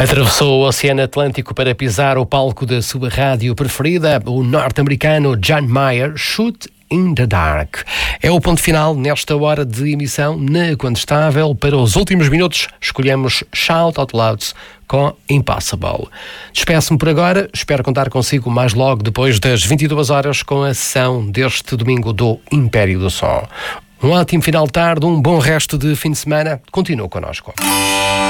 Atravessou o Oceano Atlântico para pisar o palco da sua rádio preferida, o norte-americano John Mayer, Shoot in the Dark. É o ponto final nesta hora de emissão na Condestável. Para os últimos minutos, escolhemos Shout Out Loud com Impossible. Despeço-me por agora, espero contar consigo mais logo depois das 22 horas com a sessão deste domingo do Império do Som. Um ótimo final de tarde, um bom resto de fim de semana. Continua connosco.